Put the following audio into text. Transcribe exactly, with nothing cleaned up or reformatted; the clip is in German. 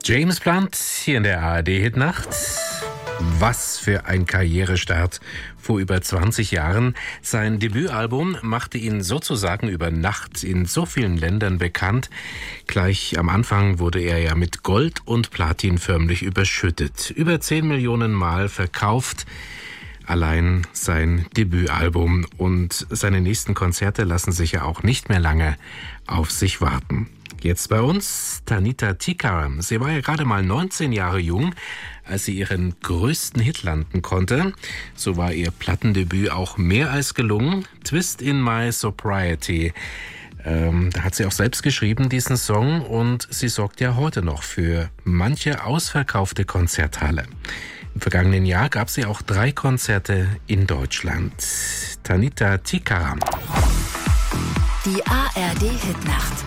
James Blunt hier in der A R D-Hitnacht. Was für ein Karrierestart vor über zwanzig Jahren. Sein Debütalbum machte ihn sozusagen über Nacht in so vielen Ländern bekannt. Gleich am Anfang wurde er ja mit Gold und Platin förmlich überschüttet. Über zehn Millionen Mal verkauft. Allein sein Debütalbum und seine nächsten Konzerte lassen sich ja auch nicht mehr lange auf sich warten. Jetzt bei uns Tanita Tikaram. Sie war ja gerade mal neunzehn Jahre jung, als sie ihren größten Hit landen konnte. So war ihr Plattendebüt auch mehr als gelungen. Twist in My Sobriety. Ähm, da hat sie auch selbst geschrieben, diesen Song, und sie sorgt ja heute noch für manche ausverkaufte Konzerthalle. Im vergangenen Jahr gab sie auch drei Konzerte in Deutschland. Tanita Tikaram. Die A R D-Hitnacht.